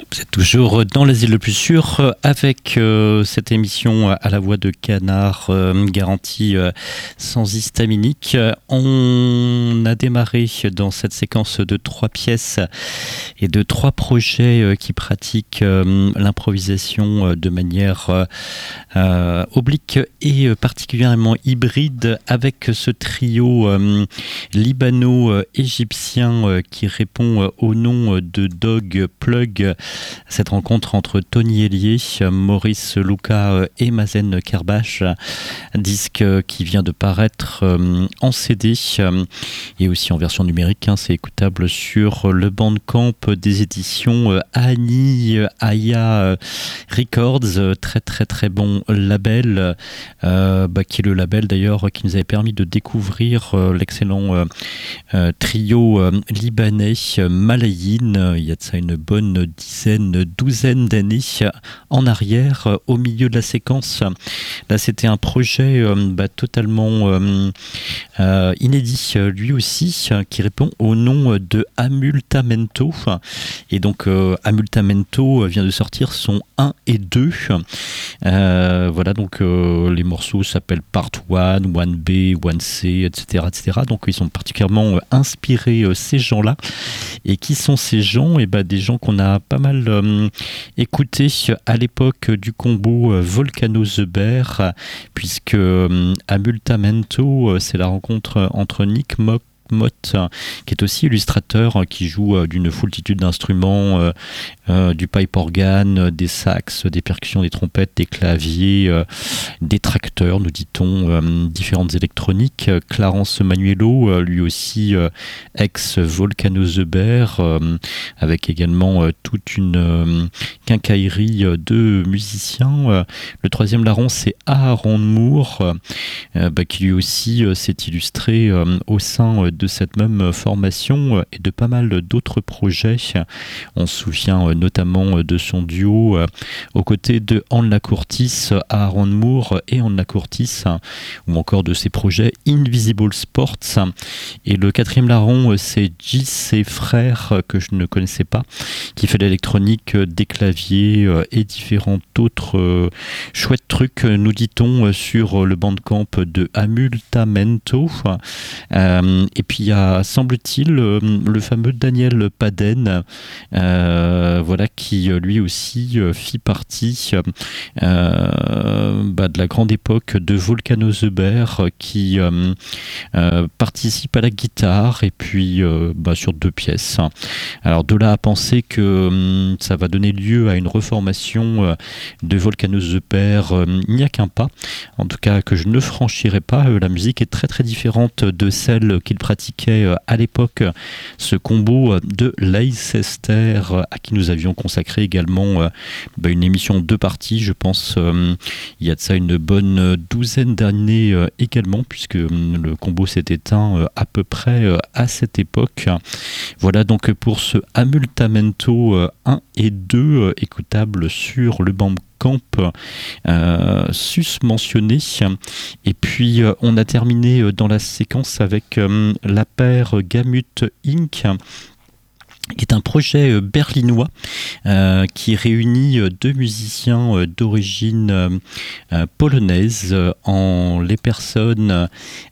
Vous êtes toujours dans l'asile le plus sûr avec cette émission à la voix de Canard garantie sans histaminique. On a démarré dans cette séquence de 3 pièces et de 3 projets qui pratiquent l'improvisation de manière oblique et particulièrement hybride avec ce trio libano-égyptien qui répond au nom de Dog Plug. Cette rencontre entre Tony Hélier, Maurice Luca et Mazen Kerbash, disque qui vient de paraître en CD et aussi en version numérique. C'est écoutable sur le Bandcamp des éditions Ani Aya Records, très très très bon label, qui est le label d'ailleurs qui nous avait permis de découvrir l'excellent trio libanais Malayin. Il y a de ça une bonne douzaine d'années en arrière, au milieu de la séquence. Là, c'était un projet totalement inédit, lui aussi, qui répond au nom de Amultamento. Et donc, Amultamento vient de sortir son 1 et 2. Voilà, donc les morceaux s'appellent Part 1, 1B, 1C, etc., etc. Donc, ils sont particulièrement inspirés, ces gens-là. Et qui sont ces gens? Et des gens qu'on a pas mal écouté à l'époque du combo Volcano The Bear, puisque Amultamento, c'est la rencontre entre Nick Mott, qui est aussi illustrateur, qui joue d'une foultitude d'instruments, du pipe organe, des sax, des percussions, des trompettes, des claviers, des tracteurs, nous dit-on, différentes électroniques. Clarence Manuelo, lui aussi ex-Volcano The Bear, avec également toute une quincaillerie de musiciens. Le troisième larron, c'est Aaron Moore, qui lui aussi s'est illustré au sein de cette même formation et de pas mal d'autres projets. On se souvient notamment de son duo aux côtés de Anne Curtis, Aaron Moore et Anne Curtis, ou encore de ses projets Invisible Sports. Et le quatrième larron, c'est JC Frères, que je ne connaissais pas, qui fait l'électronique, des claviers et différents autres chouettes trucs, nous dit-on, sur le bandcamp de Amultamento. Et puis il y a, semble-t-il, le fameux Daniel Paden, qui lui aussi fit partie de la grande époque de Volcano The Bear, qui participe à la guitare et puis sur 2 pièces. Alors de là à penser que ça va donner lieu à une reformation de Volcano The Bear, il n'y a qu'un pas, en tout cas que je ne franchirai pas. La musique est très très différente de celle qu'il pratiquait à l'époque, ce combo de Leicester, à qui nous avions consacré également une émission en 2 parties, je pense, il y a de ça une bonne douzaine d'années également, puisque le combo s'est éteint à peu près à cette époque. Voilà donc pour ce Amultamento 1 et 2, écoutable sur le Bandcamp sus-mentionné. Et puis on a terminé dans la séquence avec la paire Gamut Inc., qui est un projet berlinois qui réunit 2 musiciens d'origine polonaise, en les personnes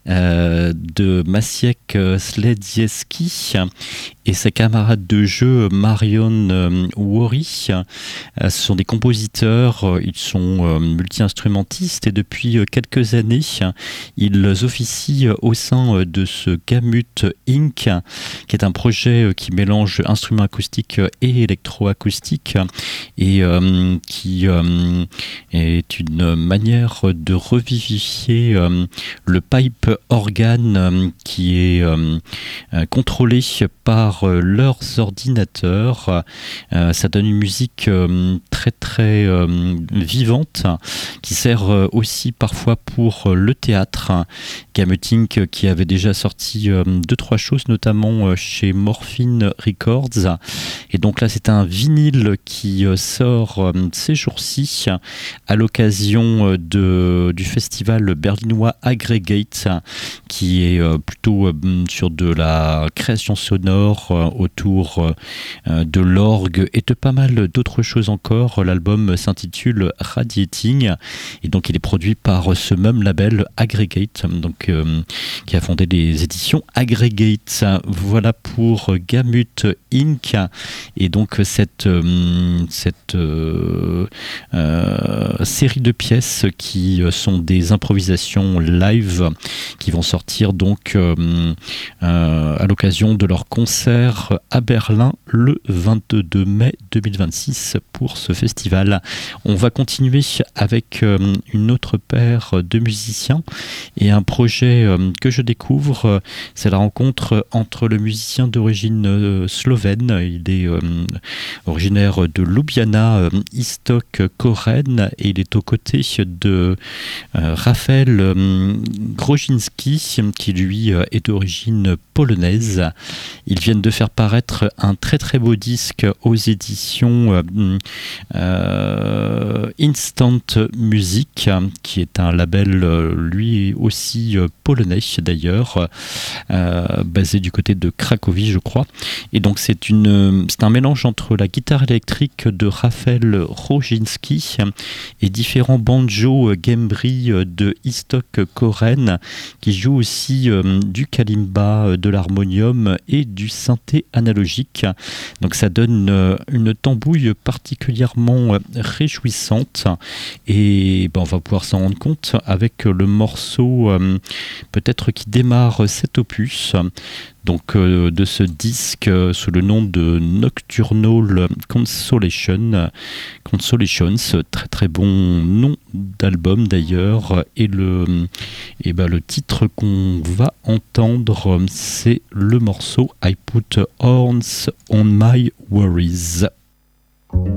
de Maciek Sledziewski et sa camarade de jeu Marion Wory. Ce sont des compositeurs, ils sont multi-instrumentistes et depuis quelques années, ils officient au sein de ce Gamut Inc., qui est un projet qui mélange instruments acoustiques et électroacoustiques et qui est une manière de revivifier le pipe organe qui est contrôlé par leurs ordinateurs. Ça donne une musique très très vivante qui sert aussi parfois pour le théâtre. Gamut Inc. qui avait déjà sorti 2-3 choses, notamment chez Morphine Records. Et donc là, c'est un vinyle qui sort ces jours-ci à l'occasion du festival berlinois Aggregate, qui est plutôt sur de la création sonore sonore autour de l'orgue et de pas mal d'autres choses encore. L'album s'intitule Radiating et donc il est produit par ce même label Aggregate, donc qui a fondé les éditions Aggregate. Voilà pour Gamut Inc. Et donc cette série de pièces qui sont des improvisations live qui vont sortir donc à l'occasion de leur concert à Berlin le 22 mai 2026 pour ce festival. On va continuer avec une autre paire de musiciens et un projet que je découvre, c'est la rencontre entre le musicien d'origine slovène, il est originaire de Ljubljana, Istok Koren, et il est aux côtés de Raphaël Grozinski, qui lui est d'origine polonaise. Ils viennent de faire paraître un très très beau disque aux éditions Instant Music, qui est un label lui aussi polonais d'ailleurs, basé du côté de Cracovie je crois. Et donc c'est un mélange entre la guitare électrique de Raphaël Grozinski et différents banjos gembri de Istok Koren, qui joue aussi du kalimba, de l'harmonium et du synthé analogique. Donc ça donne une tambouille particulièrement réjouissante et on va pouvoir s'en rendre compte avec le morceau peut-être qui démarre cet opus. Donc de ce disque sous le nom de Nocturnal Consolations, très très bon nom d'album d'ailleurs, et le titre qu'on va entendre, c'est le morceau I Put Horns on My Worries.